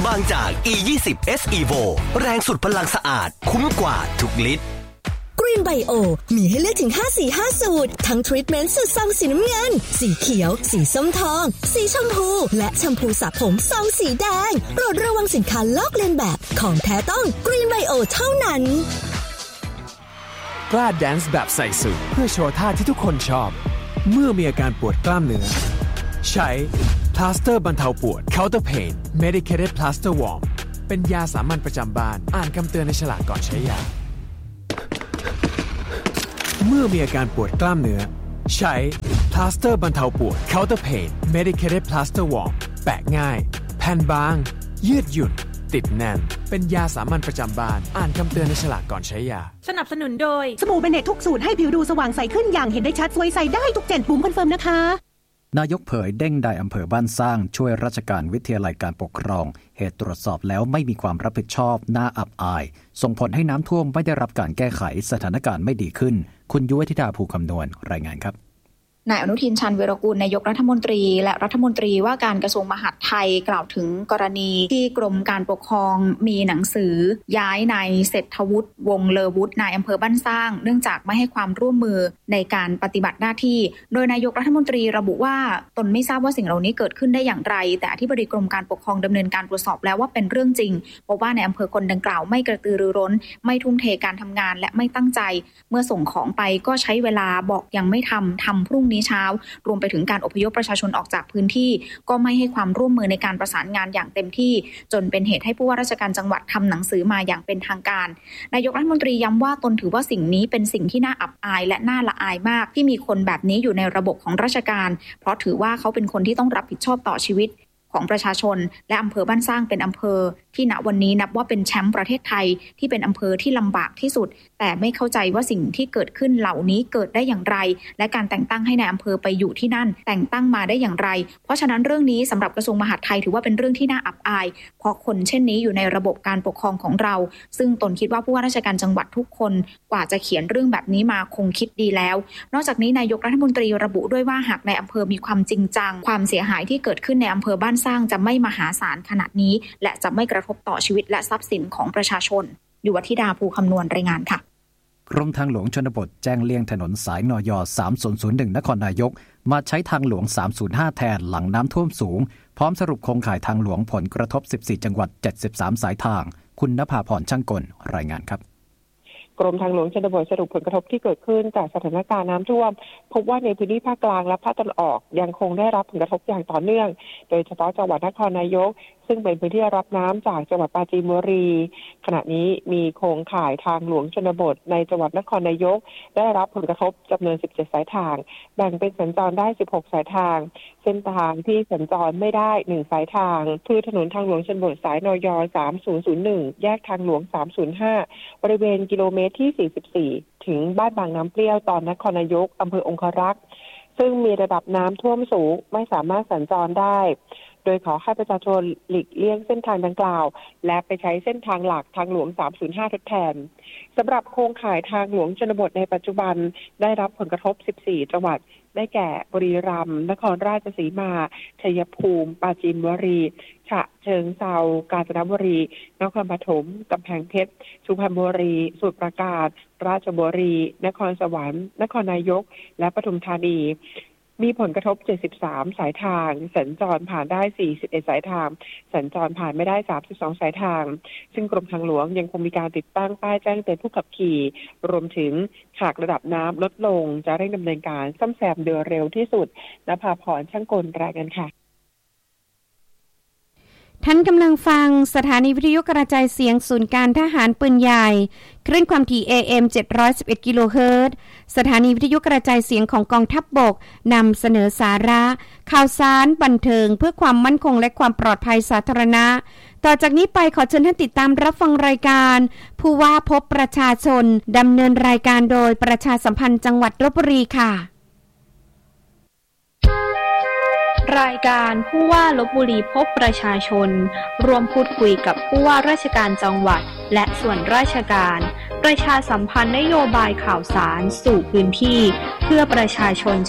บางจาก E20 S Evo แรงสุดพลังสะอาดคุ้มกว่าทุกลิตร Green Bio มีให้เลือกถึง5-4-5 สูตรทั้งทรีทเมนต์สูตรซองสีน้ำเงินสีเขียวสีส้มทองสีชมพูและแชมพูสระผมซองสีแดงโปรดระวังสินค้าลอกเลียนแบบของแท้ต้อง Green Bio เท่านั้นกล้าแดนซ์แบบใส่สูทเพื่อโชว์ท่าที่ทุกคนชอบเมื่อมีอาการปวดกล้ามเนื้อใช้พลาสเตอร์บรรเทาปวด Counter Pain Medicated Plaster Warm เป็นยาสามัญประจำบ้านอ่านคำเตือนในฉลากก่อนใช้ยาเมื่อมีอาการปวดกล้ามเนื้อใช้พลาสเตอร์บรรเทาปวด Counter Pain Medicated Plaster Warm แปะง่ายแผ่นบางยืดหยุ่นติดแน่นเป็นยาสามัญประจำบ้านอ่านคำเตือนในฉลากก่อนใช้ยาสนับสนุนโดยสบู่เบเนตทุกสูตรให้ผิวดูสว่างใสขึ้นอย่างเห็นได้ชัดสวยใสได้ทุก7ปุ่มคอนเฟิร์มนะคะนายกเผยเด้งนายอำเภอบ้านสร้างช่วยราชการวิทยาลัยการปกครองเหตุตรวจสอบแล้วไม่มีความรับผิดชอบน่าอับอายส่งผลให้น้ำท่วมไม่ได้รับการแก้ไขสถานการณ์ไม่ดีขึ้นคุณยุวธิดาภูคำนวณรายงานครับนายอนุทินชาญวีรกูลนายกรัฐมนตรีและรัฐมนตรีว่าการกระทรวงมหาดไทยกล่าวถึงกรณีที่กรมการปกครองมีหนังสือย้ายนายเศรษฐวุฒิวงศ์เลอวุฒินายอำเภอบ้านสร้างเนื่องจากไม่ให้ความร่วมมือในการปฏิบัติหน้าที่โดยนายกรัฐมนตรีระบุว่าตนไม่ทราบว่าสิ่งเหล่านี้เกิดขึ้นได้อย่างไรแต่อธิบดีกรมการปกครองดำเนินการตรวจสอบแล้วว่าเป็นเรื่องจริงเพราะว่าในอำเภอคนดังกล่าวไม่กระตือรือร้นไม่ทุ่มเทการทำงานและไม่ตั้งใจเมื่อส่งของไปก็ใช้เวลาบอกยังไม่ทำพรุ่งนี้เช้ารวมไปถึงการอพยพประชาชนออกจากพื้นที่ก็ไม่ให้ความร่วมมือในการประสานงานอย่างเต็มที่จนเป็นเหตุให้ผู้ว่าราชการจังหวัดทำหนังสือมาอย่างเป็นทางการนายกรัฐมนตรีย้ำว่าตนถือว่าสิ่งนี้เป็นสิ่งที่น่าอับอายและน่าละอายมากที่มีคนแบบนี้อยู่ในระบบของราชการเพราะถือว่าเขาเป็นคนที่ต้องรับผิดชอบต่อชีวิตของประชาชนและอำเภอบ้านสร้างเป็นอำเภอที่ณวันนี้นับว่าเป็นแชมป์ประเทศไทยที่เป็นอำเภอที่ลำบากที่สุดแต่ไม่เข้าใจว่าสิ่งที่เกิดขึ้นเหล่านี้เกิดได้อย่างไรและการแต่งตั้งให้นายอำเภอไปอยู่ที่นั่นแต่งตั้งมาได้อย่างไรเพราะฉะนั้นเรื่องนี้สำหรับกระทรวงมหาดไทยถือว่าเป็นเรื่องที่น่าอับอายเพราะคนเช่นนี้อยู่ในระบบการปกครองของเราซึ่งตนคิดว่าผู้ว่าราชการจังหวัดทุกคนกว่าจะเขียนเรื่องแบบนี้มาคงคิดดีแล้วนอกจากนี้นายกรัฐมนตรีระบุด้วยว่าหากในอำเภอมีความจริงจังความเสียหายที่เกิดขึ้นในอำเภอบ้านสร้างจะไม่มหาศาลขนาดนี้และจะไม่กระทบต่อชีวิตและทรัพย์สินของประชาชนยุวธิดาภูคำนวณรายงานค่ะกรมทางหลวงชนบทแจ้งเลี่ยงถนนสายนย3001นครนายกมาใช้ทางหลวง305แทนหลังน้ำท่วมสูงพร้อมสรุปโครงข่ายทางหลวงผลกระทบ14จังหวัด73สายทางคุณณภาพรช่างกลรายงานครับกรมทางหลวงชนบทสรุปผลกระทบที่เกิดขึ้นจากสถานการณ์น้ำท่วมพบว่าในพื้นที่ภาคกลางและภาคตะวันออกยังคงได้รับผลกระทบอย่างต่อเนื่องโดยเฉพาะจังหวัดนครนายกซึ่งเป็นพื้นที่รับน้ำจากจังหวัดปราจีนบุรีขณะนี้มีโครงข่ายทางหลวงชนบทในจังหวัดนครนายกได้รับผลกระทบจำนวน17สายทางแบ่งเป็นสัญจรได้16สายทางเส้นทางที่สัญจรไม่ได้1สายทางคือถนนทางหลวงชนบทสายนย3001แยกทางหลวง305บริเวณกิโลเมตรที่44ถึงบ้านบางน้ำเปรี้ยวตอนนครนายกอำเภอองครักษ์ซึ่งมีระดับน้ำท่วมสูงไม่สามารถสัญจรได้โดยขอให้ประชาชนหลีกเลี่ยงเส้นทางดังกล่าวและไปใช้เส้นทางหลักทางหลวง305ทดแทนสำหรับโครงข่ายทางหลวงชนบทในปัจจุบันได้รับผลกระทบ14จังหวัดได้แก่บุรีรัมย์นครราชสีมาชัยภูมิปราจีนบุรีฉะเชิงเทรากาญจนบุรีนครปฐมกำแพงเพชรสุพรรณบุรีสมุทรปราการราชบุรีนครสวรรค์นครนายกและปทุมธานีมีผลกระทบ73สายทางสัญจรผ่านได้41สายทางสัญจรผ่านไม่ได้32สายทางซึ่งกรมทางหลวงยังคงมีการติดตั้งป้ายแจ้งเตือนผู้ขับขี่รวมถึงหากระดับน้ำลดลงจะเร่งดำเนินการซ่อมแซมโดยเร็วที่สุดณภาพรช่างกลรายงานค่ะท่านกำลังฟังสถานีวิทยุกระจายเสียงศูนย์การทหารปืนใหญ่คลื่นความถี่ AM 711 กิโลเฮิรตซ์สถานีวิทยุกระจายเสียงของกองทัพบกนำเสนอสาระข่าวสารบันเทิงเพื่อความมั่นคงและความปลอดภัยสาธารณะต่อจากนี้ไปขอเชิญท่านติดตามรับฟังรายการผู้ว่าพบประชาชนดำเนินรายการโดยประชาสัมพันธ์จังหวัดลพบุรีค่ะรายการผู้ว่าลพบุรีพบประชาชนรวมพูดคุยกับผู้ว่าราชการจังหวัดและส่วนราชการประชาสัมพันธ์นโยบายข่าวสารสู่พื้นที่เพื่อประชาชน